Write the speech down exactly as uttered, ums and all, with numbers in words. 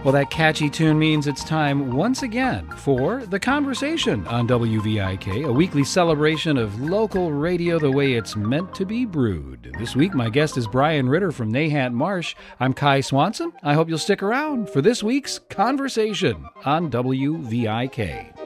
Well, that catchy tune means it's time once again for The Conversation on W V I K, a weekly celebration of local radio the way it's meant to be brewed. This week, my guest is Brian Ritter from Nahant Marsh. I'm Kai Swanson. I hope you'll stick around for this week's Conversation on W V I K.